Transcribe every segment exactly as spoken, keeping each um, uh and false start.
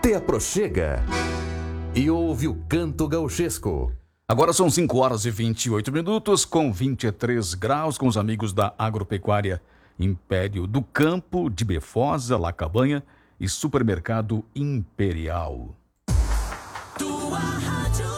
Te aproxega e ouve o canto gauchesco. Agora são cinco horas e vinte e oito minutos, com vinte e três graus, com os amigos da Agropecuária Império do Campo, de Befosa, La Cabanha e Supermercado Imperial. Tua rádio.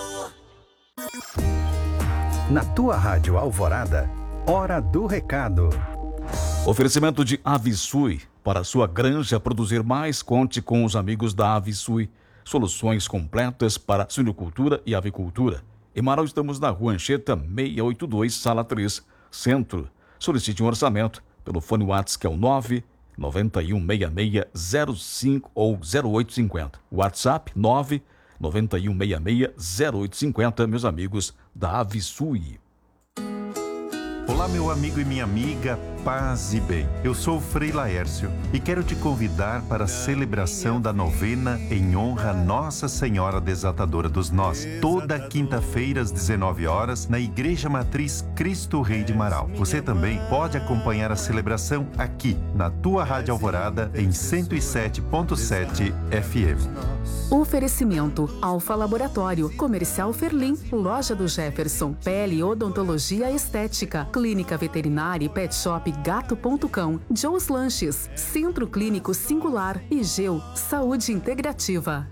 Na tua rádio Alvorada, hora do recado. Oferecimento de Avisui. Para sua granja produzir mais, conte com os amigos da Avisui. Soluções completas para suinocultura e avicultura. Em Marau estamos na Rua Anchieta, seiscentos e oitenta e dois, Sala três, Centro. Solicite um orçamento pelo fone WhatsApp que é o nove nove um seis seis zero cinco ou zero oito cinco zero. WhatsApp nove nove um seis seis zero oito cinco zero, meus amigos da Avisui. Olá, meu amigo e minha amiga, paz e bem. Eu sou o Frei Laércio e quero te convidar para a celebração da novena em honra a Nossa Senhora Desatadora dos Nós, toda quinta-feira às dezenove horas, na Igreja Matriz Cristo Rei de Marau. Você também pode acompanhar a celebração aqui, na tua Rádio Alvorada, em cento e sete ponto sete F M. Oferecimento Alfa Laboratório, Comercial Ferlim, Loja do Jefferson, Pele Odontologia Estética, Clínica Veterinária e Pet Shop Gato ponto cão, Joe's Lanches, Centro Clínico Singular e Geu, Saúde Integrativa.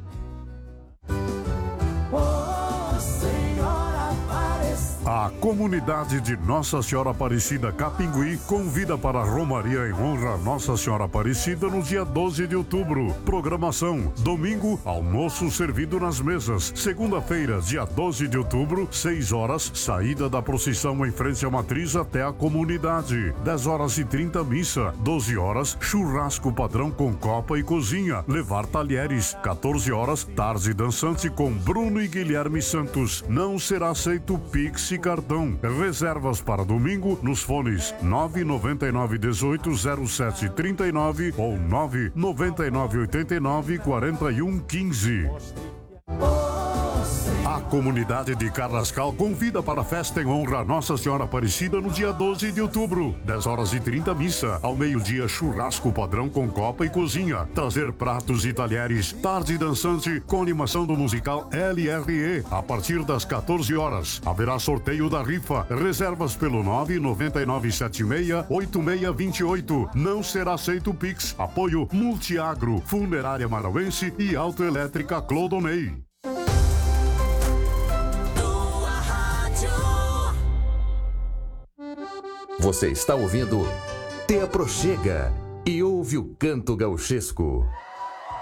A comunidade de Nossa Senhora Aparecida Capinguí convida para a Romaria em honra a Nossa Senhora Aparecida no dia doze de outubro. Programação: domingo, almoço servido nas mesas. Segunda-feira, dia doze de outubro, seis horas, saída da procissão em frente à matriz até a comunidade. dez horas e trinta, missa. doze horas, churrasco padrão com copa e cozinha. Levar talheres. quatorze horas, tarde dançante com Bruno e Guilherme Santos. Não será aceito Pix e cartão. Reservas para domingo nos fones nove nove nove um oito zero sete três nove ou nove nove nove oito nove quatro um um cinco. A comunidade de Carrascal convida para a festa em honra a Nossa Senhora Aparecida no dia doze de outubro. dez horas e trinta, missa. Ao meio-dia, churrasco padrão com copa e cozinha. Trazer pratos e talheres. Tarde dançante com animação do musical L R E. A partir das quatorze horas. Haverá sorteio da rifa. Reservas pelo nove nove nove sete seis oito seis dois oito. Não será aceito Pix. Apoio Multiagro, Funerária Marauense e Autoelétrica Clodonei. Você está ouvindo Te Aproxega e ouve o canto gauchesco.